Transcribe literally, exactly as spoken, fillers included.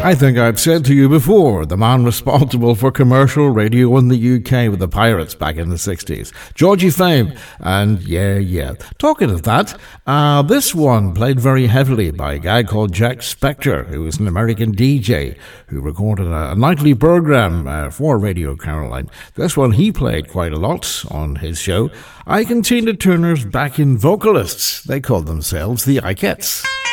I think I've said to you before, the man responsible for commercial radio in the U K with the Pirates back in the sixties. Georgie Fame, and yeah, yeah. Talking of that, uh, this one played very heavily by a guy called Jack Spector, who was an American D J who recorded a, a nightly program uh, for Radio Caroline. This one he played quite a lot on his show. Ike and Tina Turner's backing vocalists. They called themselves the Ikeettes.